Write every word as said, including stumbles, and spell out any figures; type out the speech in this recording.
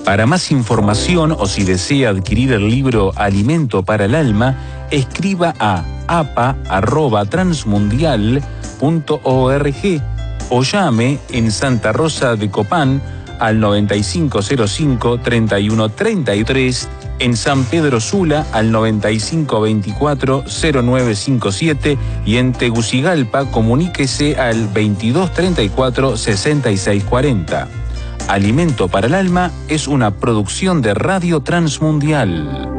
Para más información o si desea adquirir el libro Alimento para el Alma, escriba a a p a arroba transmundial punto org o llame en Santa Rosa de Copán al noventa y cinco cero cinco, treinta y uno treinta y tres, en San Pedro Sula al noventa y cinco veinticuatro, cero nueve cincuenta y siete y en Tegucigalpa comuníquese al veintidós treinta y cuatro, sesenta y seis cuarenta. Alimento para el Alma es una producción de Radio Transmundial.